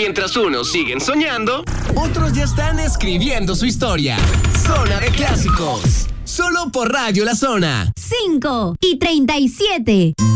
Mientras unos siguen soñando, otros ya están escribiendo su historia. Zona de Clásicos. Solo por Radio La Zona. 5:37.